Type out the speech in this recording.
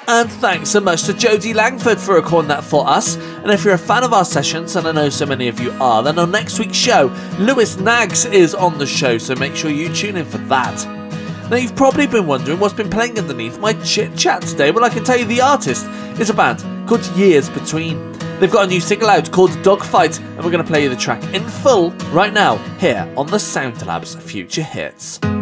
And thanks so much to Jodie Langford for recording that for us. And if you're a fan of our sessions, and I know so many of you are, then on next week's show, Lewis Nags is on the show, so make sure you tune in for that. Now, you've probably been wondering what's been playing underneath my chit-chat today. Well, I can tell you the artist is a band called Years Between. They've got a new single out called Dogfight, and we're going to play you the track in full right now here on the Sound Labs Future Hits.